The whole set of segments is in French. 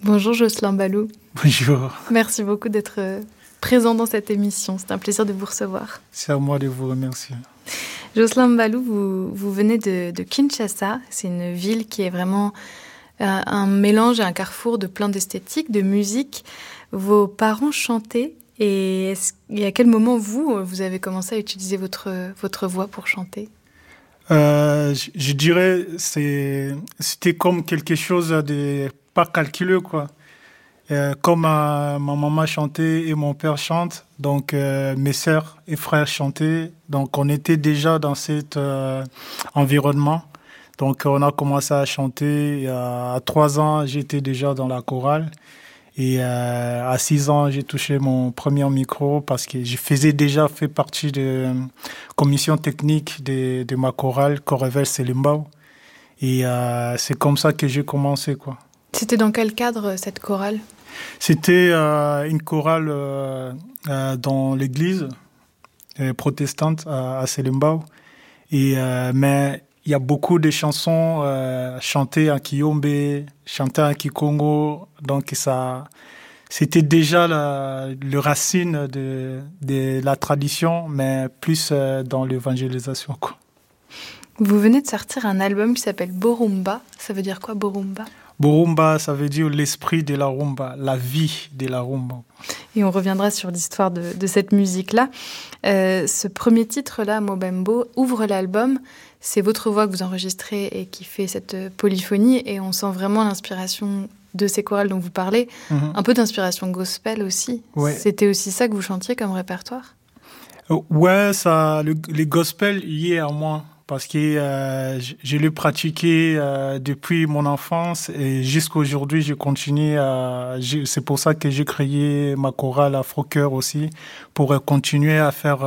Bonjour Jocelyn Balou. Bonjour. Merci beaucoup d'être présent dans cette émission. C'est un plaisir de vous recevoir. C'est à moi de vous remercier. Jocelyn Balou, vous venez de Kinshasa. C'est une ville qui est vraiment un mélange et un carrefour de plein d'esthétiques, de musique. Vos parents chantaient et à quel moment vous avez commencé à utiliser votre voix pour chanter ? Je dirais c'était comme quelque chose de pas calculé, quoi. Comme ma maman chantait et mon père chante, donc mes sœurs et frères chantaient, donc on était déjà dans cet environnement. Donc on a commencé à chanter. À 3 ans, j'étais déjà dans la chorale. Et à 6 ans, j'ai touché mon premier micro parce que je faisais déjà fait partie de commission technique de ma chorale, Chorevel Selimbao. Et c'est comme ça que j'ai commencé, quoi. C'était dans quel cadre, cette chorale ? C'était une chorale dans l'église protestante à Selimbao. Mais il y a beaucoup de chansons chantées en Kiyombe, chantées en Kikongo. Donc c'était déjà le racine de la tradition, mais plus dans l'évangélisation, quoi. Vous venez de sortir un album qui s'appelle Borumba. Ça veut dire quoi, Borumba ? Borumba, ça veut dire l'esprit de la rumba, la vie de la rumba. Et on reviendra sur l'histoire de cette musique-là. Ce premier titre-là, Mobembo, ouvre l'album. C'est votre voix que vous enregistrez et qui fait cette polyphonie. Et on sent vraiment l'inspiration de ces chorales dont vous parlez. Un peu d'inspiration gospel aussi. Ouais. C'était aussi ça que vous chantiez comme répertoire ? Ouais, le gospel y est à moi. Parce que je l'ai pratiqué depuis mon enfance et jusqu'à aujourd'hui, je continue. C'est pour ça que j'ai créé ma chorale Afro-Cœur aussi, pour continuer à faire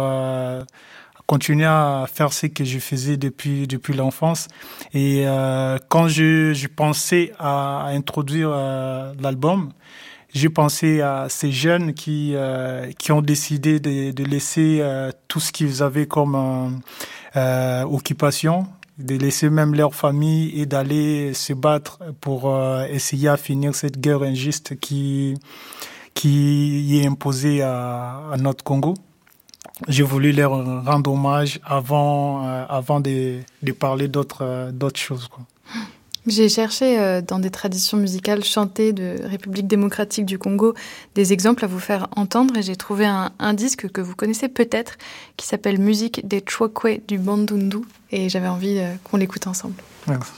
ce que je faisais depuis l'enfance. Et quand je pensais à introduire l'album, j'ai pensé à ces jeunes qui ont décidé de laisser tout ce qu'ils avaient comme occupation, de laisser même leur famille et d'aller se battre pour essayer à finir cette guerre injuste qui est imposée à notre Congo. J'ai voulu leur rendre hommage avant de parler d'autres choses, quoi. J'ai cherché dans des traditions musicales chantées de République démocratique du Congo des exemples à vous faire entendre et j'ai trouvé un disque que vous connaissez peut-être qui s'appelle Musique des Chokwe du Bandundu et j'avais envie qu'on l'écoute ensemble. Merci.